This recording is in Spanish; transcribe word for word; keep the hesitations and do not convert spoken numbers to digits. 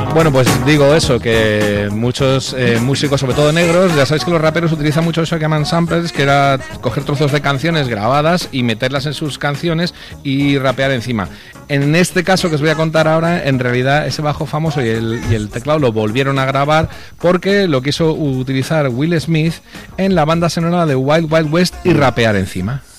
Bueno, pues digo eso, que muchos eh, músicos, sobre todo negros, ya sabéis que los raperos utilizan mucho eso que llaman samplers, que era coger trozos de canciones grabadas y meterlas en sus canciones y rapear encima. En este caso que os voy a contar ahora, en realidad ese bajo famoso y el, y el teclado lo volvieron a grabar porque lo quiso utilizar Will Smith en la banda sonora de Wild Wild West y rapear encima.